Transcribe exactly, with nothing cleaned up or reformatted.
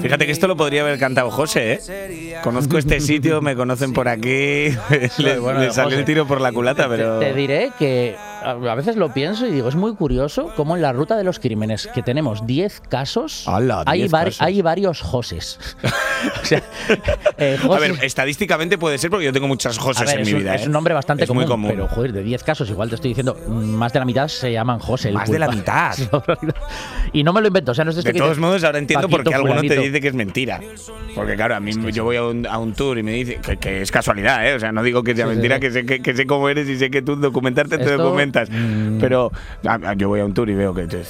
Fíjate que esto lo podría haber cantado José, ¿eh? Conozco este sitio, me conocen por aquí. le, bueno, le salió José, el tiro por la culata, pero. Te, te diré que a a veces lo pienso y digo, es muy curioso cómo en la ruta de los crímenes, que tenemos diez casos, ¡Hala, hay, diez vari- casos! hay varios Joses. O sea, eh, A Joses- ver, estadísticamente puede ser porque yo tengo muchas a Josés ver, en es, mi un, vida. es ¿eh? un nombre bastante Es común, muy común. pero joder, de diez casos, igual te estoy diciendo, más de la mitad se llaman José. el Más de la culpable. mitad. Y no me lo invento, o sea, no es esto De que todos dices, modos, ahora entiendo por qué Paquito, alguno te fulanito. dice que es mentira. Porque claro, a mí yo voy a un, a un tour y me dice que, que es casualidad, ¿eh? O sea, no digo que sea Sí, sí, mentira, sí. que sé, que, que sé cómo eres y sé que tú documentarte te Esto, documentas. mm, Pero a- a- yo voy a un tour y veo que te-